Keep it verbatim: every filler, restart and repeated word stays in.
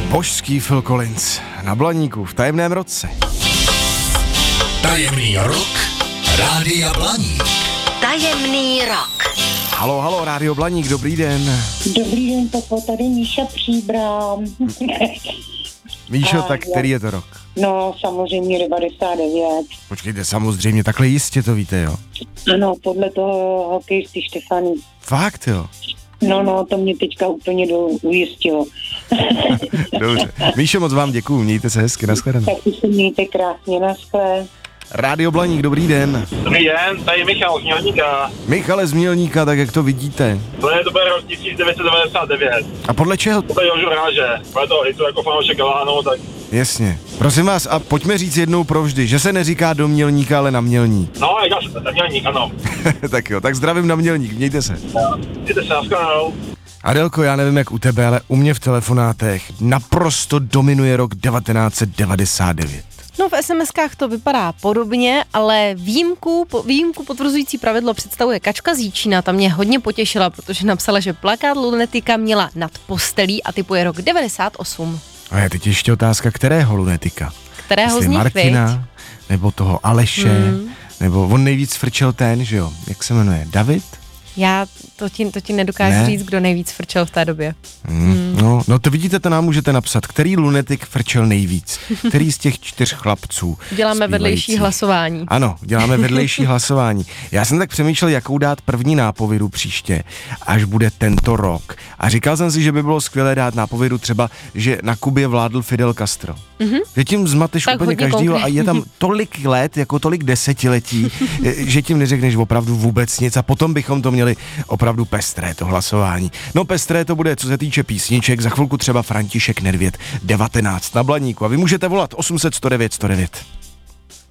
Božský Phil Collins na Blaníku v tajemném roce. Tajemný rok Rádia Blaník. Tajemný rok. Halo, halo, Rádio Blaník, dobrý den. Dobrý den, Popo, tady Míša Příbram. Míšo, tak který je to rok? No, samozřejmě devadesát devět. Počkejte, samozřejmě, takhle jistě to víte, jo? Ano, podle toho hokejisty Štefany. Fakt, jo? No, no, to mě teďka úplně do, ujistilo. Dobře. Míšo, moc vám děkuju, mějte se hezky, nashledanou. Tak se mějte krásně, naschle. Rádio Blaník, dobrý den. Dobrý den, tady je Michal z Mělníka. Michale z Mělníka, tak jak to vidíte? To je to bude rok tisíc devět set devadesát devět. A podle čeho? To je Jožu Ráže. Bude to hitu jako fanoušek Elánu, tak... Jasně. Prosím vás, a pojďme říct jednou provždy, že se neříká do Mělníka, ale na Mělník. No, říká se to, Mělník, ano. Tak jo, tak zdravím na Mělník, mějte se. Mějte se, naschledanou. Adelko, já nevím jak u tebe, ale u mě v telefonátech naprosto dominuje rok devatenáct set devadesát devět. No v es em eskách to vypadá podobně, ale výjimku, po, výjimku potvrzující pravidlo představuje Kačka z Jíčína, ta mě hodně potěšila, protože napsala, že plakát Lunetika měla nad postelí a typuje rok devadesát osm. A je teď ještě otázka, kterého Lunetika? Kterého Jestli z nich, Martina, viď? nebo toho Aleše, Hmm. nebo on nejvíc frčel ten, že jo, jak se jmenuje, David? Já to ti, to ti nedokážu Ne? říct, kdo nejvíc frčel v té době. Hmm. No, no to vidíte, to nám můžete napsat, který lunetik frčel nejvíc, který z těch čtyř chlapců Děláme zpívajících. vedlejší hlasování. Ano, děláme vedlejší hlasování. Já jsem tak přemýšlel, jakou dát první nápovědu příště, až bude tento rok. A říkal jsem si, že by bylo skvělé dát nápovědu třeba, že na Kubě vládl Fidel Castro. Mm-hmm. Že tím zmateš Tak úplně hodně každýho a konkrétní. je tam tolik let, jako tolik desetiletí, že tím neřekneš opravdu vůbec nic a potom bychom to měli opravdu pestré, to hlasování. No pestré to bude, co se týče písniček, za chvilku třeba František Nedvěd devatenáct na Blaníku a vy můžete volat osm set sto devět sto devět.